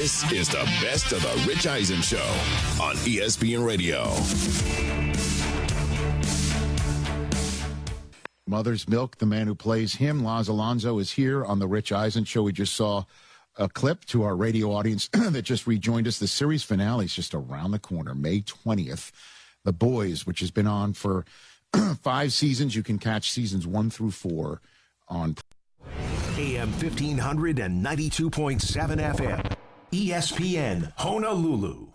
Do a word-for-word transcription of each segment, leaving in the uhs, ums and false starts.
This is the best of the Rich Eisen Show on E S P N Radio. Mother's Milk, the man who plays him, Laz Alonso, is here on the Rich Eisen Show. We just saw a clip to our radio audience that just rejoined us. The series finale is just around the corner, May twentieth. The Boys, which has been on for five seasons. You can catch seasons one through four on A M fifteen hundred and ninety-two point seven F M. E S P N Honolulu.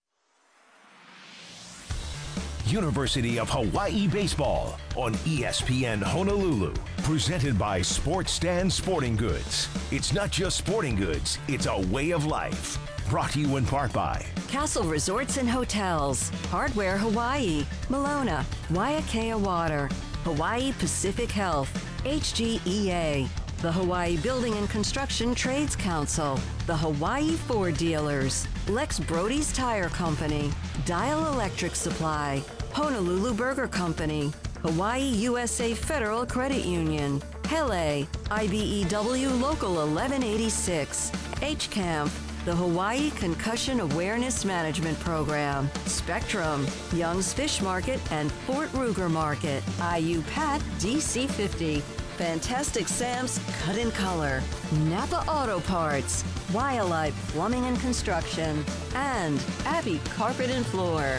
University of Hawaii Baseball on E S P N Honolulu. Presented by Sports Stand Sporting Goods. It's not just sporting goods, it's a way of life. Brought to you in part by Castle Resorts and Hotels, Hardware Hawaii, Malona, Waiakea Water, Hawaii Pacific Health, H G E A, the Hawaii Building and Construction Trades Council, the Hawaii Ford Dealers, Lex Brody's Tire Company, Dial Electric Supply, Honolulu Burger Company, Hawaii U S A Federal Credit Union, Hele, I B E W Local eleven eighty-six, H Camp, the Hawaii Concussion Awareness Management Program, Spectrum, Young's Fish Market and Fort Ruger Market, I U P A T D C fifty, Fantastic Sam's Cut and Color, Napa Auto Parts, Wildlife Plumbing and Construction, and Abbey Carpet and Floor.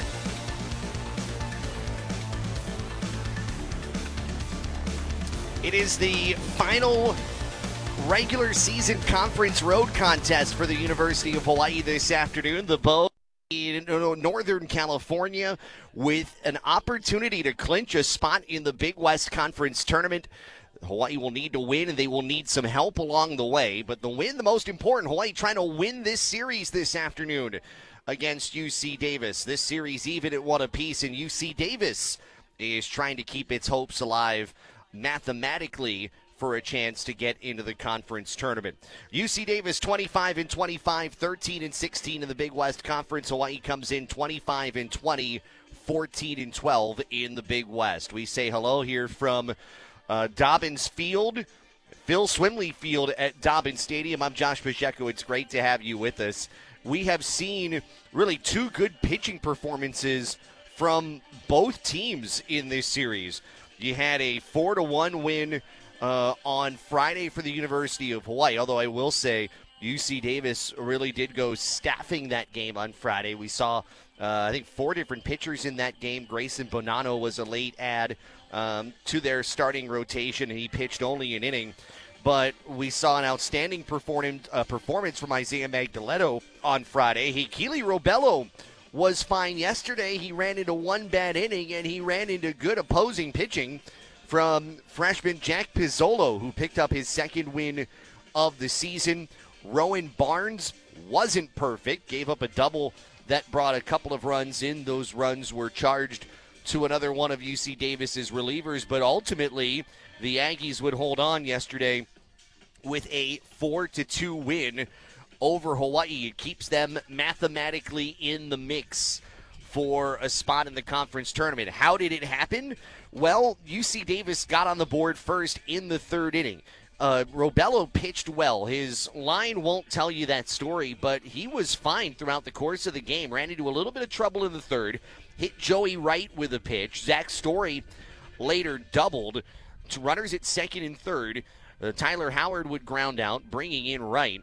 It is the final regular season conference road contest for the University of Hawaii this afternoon. The Bow in Northern California with an opportunity to clinch a spot in the Big West Conference tournament. Hawaii will need to win, and they will need some help along the way. But the win, the most important, Hawaii trying to win this series this afternoon against U C Davis. This series even at one apiece, and U C Davis is trying to keep its hopes alive mathematically for a chance to get into the conference tournament. U C Davis twenty-five and twenty-five, thirteen and sixteen in the Big West Conference. Hawaii comes in twenty-five and twenty, fourteen and twelve in the Big West. We say hello here from uh, Dobbins Field, Phil Swimley Field at Dobbins Stadium. I'm Josh Pacheco. It's great to have you with us. We have seen really two good pitching performances from both teams in this series. You had a four to one win uh, on Friday for the University of Hawaii, although I will say U C Davis really did go staffing that game on Friday. We saw, uh, I think, four different pitchers in that game. Grayson Bonanno was a late add um, to their starting rotation, and he pitched only an inning. But we saw an outstanding perform- uh, performance from Isaiah Magdaletto on Friday. Hikili Robello was fine yesterday. He ran into one bad inning, and he ran into good opposing pitching from freshman Jack Pizzolo, who picked up his second win of the season. Rowan Barnes wasn't perfect, gave up a double that brought a couple of runs in. Those runs were charged to another one of U C Davis's relievers, but ultimately the Aggies would hold on yesterday with a four to two win over Hawaii. It keeps them mathematically in the mix for a spot in the conference tournament. How did it happen? Well, U C Davis got on the board first in the third inning. Uh, Robello pitched well. His line won't tell you that story, but he was fine throughout the course of the game. Ran into a little bit of trouble in the third. Hit Joey Wright with a pitch. Zach Story later doubled. To runners at second and third. Uh, Tyler Howard would ground out, bringing in Wright.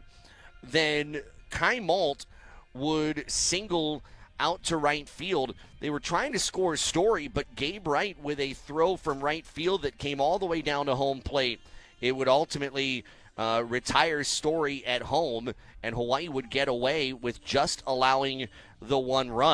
Then Kai Malt would single out to right field. They were trying to score Story, but Gabe Wright with a throw from right field that came all the way down to home plate. It would ultimately uh, retire Story at home, and Hawaii would get away with just allowing the one run.